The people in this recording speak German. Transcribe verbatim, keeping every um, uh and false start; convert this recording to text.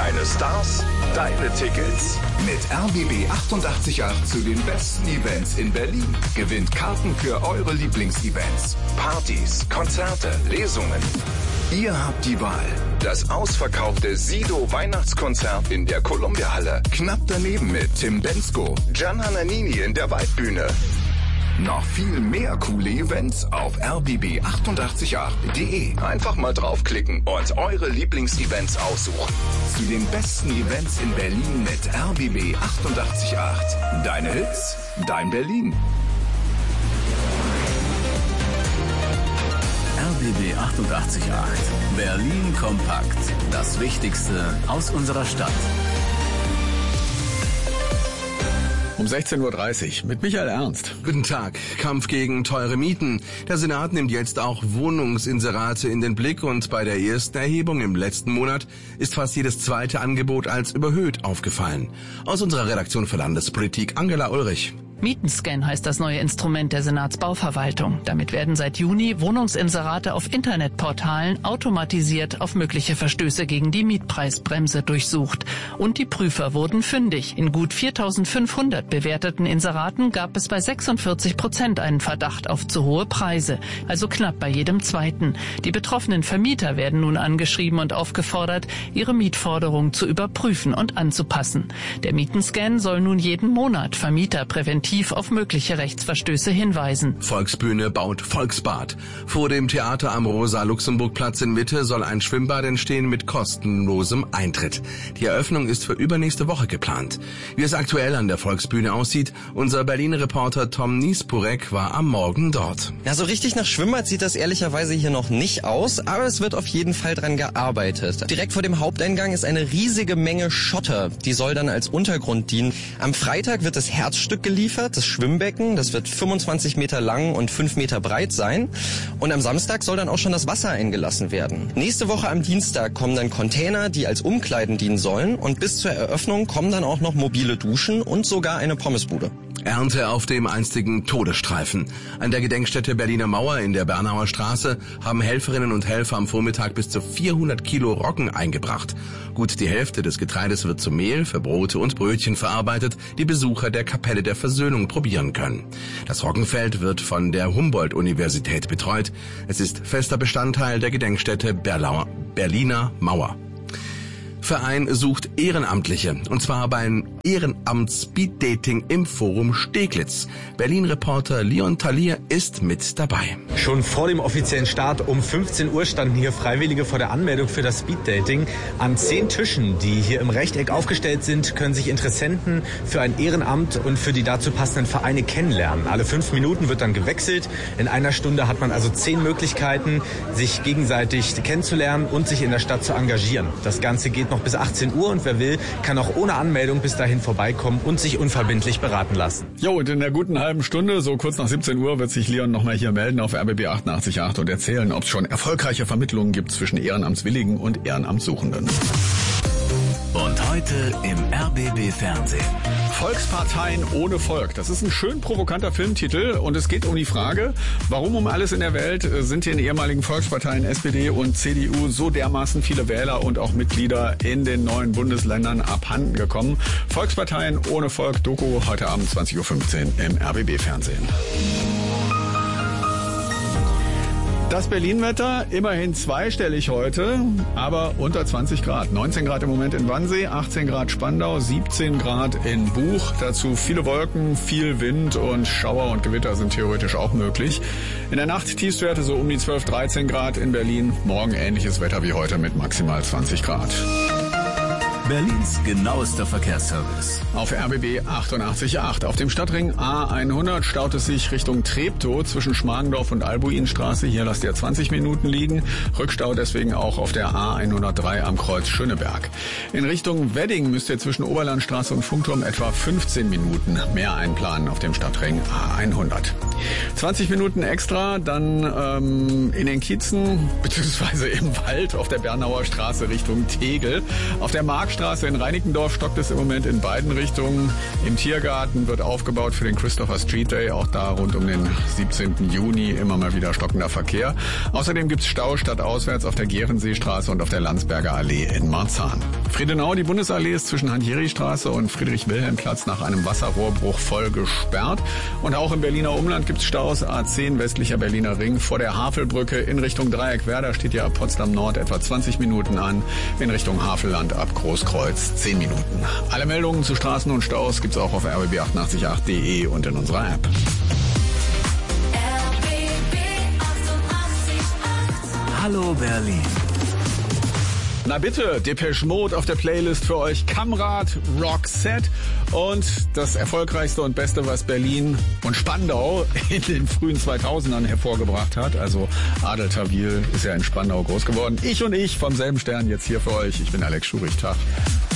Deine Stars, deine Tickets. Mit R B B achtundachtzig Komma acht zu den besten Events in Berlin. Gewinnt Karten für eure Lieblingsevents. Partys, Konzerte, Lesungen. Ihr habt die Wahl. Das ausverkaufte Sido Weihnachtskonzert in der Columbia-Halle. Knapp daneben mit Tim Bendzko, Gian Nannini in der Waldbühne. Noch viel mehr coole Events auf r b b achtundachtzig Komma acht punkt d e. Einfach mal draufklicken und eure Lieblingsevents aussuchen. Zu den besten Events in Berlin mit R B B achtundachtzig Komma acht. Deine Hits, dein Berlin. R B B achtundachtzig Komma acht. Berlin kompakt. Das Wichtigste aus unserer Stadt. Um sechzehn Uhr dreißig mit Michael Ernst. Guten Tag. Kampf gegen teure Mieten. Der Senat nimmt jetzt auch Wohnungsinserate in den Blick und bei der ersten Erhebung im letzten Monat ist fast jedes zweite Angebot als überhöht aufgefallen. Aus unserer Redaktion für Landespolitik Angela Ulrich. Mietenscan heißt das neue Instrument der Senatsbauverwaltung. Damit werden seit Juni Wohnungsinserate auf Internetportalen automatisiert auf mögliche Verstöße gegen die Mietpreisbremse durchsucht. Und die Prüfer wurden fündig. In gut viertausendfünfhundert bewerteten Inseraten gab es bei sechsundvierzig Prozent einen Verdacht auf zu hohe Preise, also knapp bei jedem zweiten. Die betroffenen Vermieter werden nun angeschrieben und aufgefordert, ihre Mietforderung zu überprüfen und anzupassen. Der Mietenscan soll nun jeden Monat Vermieter präventiv auf mögliche Rechtsverstöße hinweisen. Volksbühne baut Volksbad. Vor dem Theater am Rosa-Luxemburg-Platz in Mitte soll ein Schwimmbad entstehen mit kostenlosem Eintritt. Die Eröffnung ist für übernächste Woche geplant. Wie es aktuell an der Volksbühne aussieht, unser Berliner Reporter Tom Niespurek war am Morgen dort. Ja, so richtig nach Schwimmbad sieht das ehrlicherweise hier noch nicht aus, aber es wird auf jeden Fall dran gearbeitet. Direkt vor dem Haupteingang ist eine riesige Menge Schotter. Die soll dann als Untergrund dienen. Am Freitag wird das Herzstück geliefert. Das Schwimmbecken, das wird fünfundzwanzig Meter lang und fünf Meter breit sein. Und am Samstag soll dann auch schon das Wasser eingelassen werden. Nächste Woche am Dienstag kommen dann Container, die als Umkleiden dienen sollen. Und bis zur Eröffnung kommen dann auch noch mobile Duschen und sogar eine Pommesbude. Ernte auf dem einstigen Todesstreifen. An der Gedenkstätte Berliner Mauer in der Bernauer Straße haben Helferinnen und Helfer am Vormittag bis zu vierhundert Kilo Roggen eingebracht. Gut die Hälfte des Getreides wird zu Mehl für Brote und Brötchen verarbeitet, die Besucher der Kapelle der Versöhnung probieren können. Das Roggenfeld wird von der Humboldt-Universität betreut. Es ist fester Bestandteil der Gedenkstätte Berlauer, Berliner Mauer. Verein sucht Ehrenamtliche, und zwar beim Ehrenamt-Speed-Dating im Forum Steglitz. Berlin-Reporter Leon Talier ist mit dabei. Schon vor dem offiziellen Start um fünfzehn Uhr standen hier Freiwillige vor der Anmeldung für das Speed-Dating. An zehn Tischen, die hier im Rechteck aufgestellt sind, können sich Interessenten für ein Ehrenamt und für die dazu passenden Vereine kennenlernen. Alle fünf Minuten wird dann gewechselt. In einer Stunde hat man also zehn Möglichkeiten, sich gegenseitig kennenzulernen und sich in der Stadt zu engagieren. Das Ganze geht noch bis achtzehn Uhr und wer will, kann auch ohne Anmeldung bis dahin vorbeikommen und sich unverbindlich beraten lassen. Jo, und in der guten halben Stunde, so kurz nach siebzehn Uhr, wird sich Leon nochmal hier melden auf R B B achtundachtzig Komma acht und erzählen, ob es schon erfolgreiche Vermittlungen gibt zwischen Ehrenamtswilligen und Ehrenamtssuchenden. Und heute im R B B Fernsehen. Volksparteien ohne Volk. Das ist ein schön provokanter Filmtitel und es geht um die Frage, warum um alles in der Welt sind den ehemaligen Volksparteien S P D und C D U so dermaßen viele Wähler und auch Mitglieder in den neuen Bundesländern abhanden gekommen. Volksparteien ohne Volk, Doku heute Abend zwanzig Uhr fünfzehn im R B B Fernsehen. Das Berlin-Wetter, immerhin zweistellig heute, aber unter zwanzig Grad. neunzehn Grad im Moment in Wannsee, achtzehn Grad Spandau, siebzehn Grad in Buch. Dazu viele Wolken, viel Wind und Schauer und Gewitter sind theoretisch auch möglich. In der Nacht Tiefstwerte so um die zwölf, dreizehn Grad in Berlin. Morgen ähnliches Wetter wie heute mit maximal zwanzig Grad. Berlins genauester Verkehrsservice. Auf R B B achtundachtzig Komma acht. Auf dem Stadtring A hundert staut es sich Richtung Treptow zwischen Schmargendorf und Albuinstraße. Hier lasst ihr zwanzig Minuten liegen. Rückstau deswegen auch auf der A hundertdrei am Kreuz Schöneberg. In Richtung Wedding müsst ihr zwischen Oberlandstraße und Funkturm etwa fünfzehn Minuten mehr einplanen auf dem Stadtring A hundert. zwanzig Minuten extra, dann ähm, in den Kiezen beziehungsweise im Wald auf der Bernauer Straße Richtung Tegel. Auf der Marktstraße Heinrich-Straße in Reinickendorf stockt es im Moment in beiden Richtungen. Im Tiergarten wird aufgebaut für den Christopher Street Day. Auch da rund um den siebzehnten Juni immer mal wieder stockender Verkehr. Außerdem gibt's Stau stadtauswärts auf der Gehrenseestraße und auf der Landsberger Allee in Marzahn. Friedenau, die Bundesallee ist zwischen Hans-Jeri-Straße und Friedrich-Wilhelm-Platz nach einem Wasserrohrbruch voll gesperrt. Und auch im Berliner Umland gibt's Staus. A zehn westlicher Berliner Ring vor der Havelbrücke in Richtung Dreieckwerder steht ja ab Potsdam Nord etwa zwanzig Minuten an. In Richtung Havelland ab Großkreuz zehn Minuten. Alle Meldungen zu Straßen und Staus gibt's auch auf r b b achtundachtzig punkt acht punkt de und in unserer App. Hallo Berlin. Na bitte, Depeche Mode auf der Playlist für euch, Kamrad, Roxette und das erfolgreichste und beste, was Berlin und Spandau in den frühen zweitausendern hervorgebracht hat. Also Adel Tawil ist ja in Spandau groß geworden. Ich und ich vom selben Stern jetzt hier für euch. Ich bin Alex Schurich. Tag.